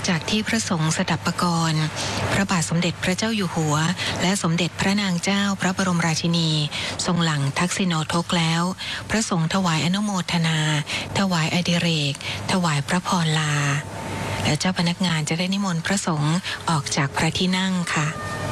จากที่พระสงฆ์สดับปกรณ์พระบาทสมเด็จพระเจ้าอยู่หัวและสมเด็จพระนางเจ้าพระบรมราชินีทรงหลั่งทักษิโนทกแล้วพระสงฆ์ถวายอนุโมทนาถวายอดิเรกถวายพระพรลาและเจ้าพนักงานจะได้นิมนต์พระสงฆ์ออกจากพระที่นั่งค่ะ